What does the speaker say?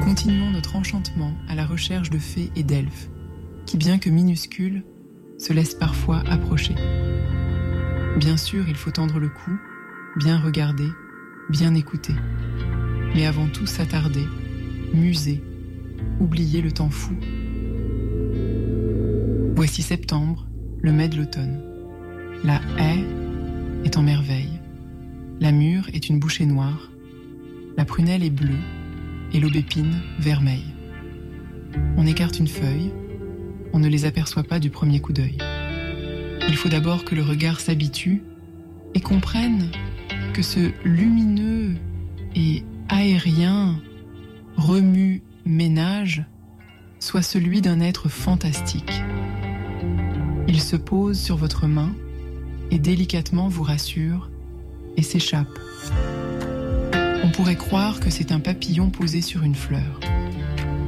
Continuons notre enchantement à la recherche de fées et d'elfes, qui, bien que minuscules, se laissent parfois approcher. Bien sûr, il faut tendre le cou, bien regarder, bien écouter. Mais avant tout s'attarder, muser, oublier le temps fou. Voici septembre, le mai de l'automne. La haie est en merveille. La mûre est une bouchée noire. La prunelle est bleue et l'aubépine vermeille. On écarte une feuille, on ne les aperçoit pas du premier coup d'œil. Il faut d'abord que le regard s'habitue et comprenne que ce lumineux et aérien remue-ménage soit celui d'un être fantastique. Il se pose sur votre main et délicatement vous rassure et s'échappe. On pourrait croire que c'est un papillon posé sur une fleur.